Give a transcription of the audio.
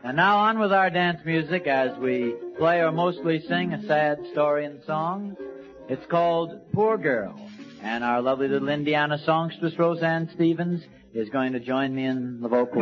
And now on with our dance music as we play or mostly sing a sad story and song. It's called Poor Girl. And our lovely little Indiana songstress Roseanne Stevens is going to join me in the vocal.